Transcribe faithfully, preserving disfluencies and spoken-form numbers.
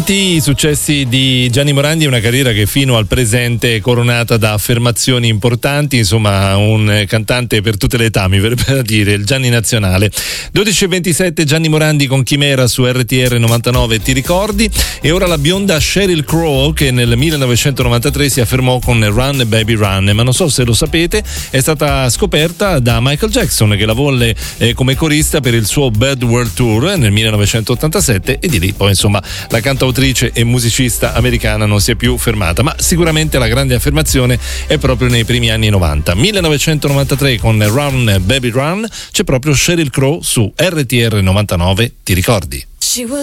Tanti i successi di Gianni Morandi, una carriera che fino al presente è coronata da affermazioni importanti, insomma un cantante per tutte le età, mi verrebbe da dire, il Gianni nazionale. dodici e ventisette, Gianni Morandi con Chimera su R T R novantanove, ti ricordi? E ora la bionda Sheryl Crow, che nel millenovecentonovantatré si affermò con Run Baby Run, ma non so se lo sapete, è stata scoperta da Michael Jackson, che la volle eh, come corista per il suo Bad World Tour nel millenovecentottantasette, e di lì poi insomma la cantautrice e musicista americana non si è più fermata, ma sicuramente la grande affermazione è proprio nei primi anni novanta. millenovecentonovantatré con Run Baby Run c'è proprio Sheryl Crow su R T R novantanove, ti ricordi?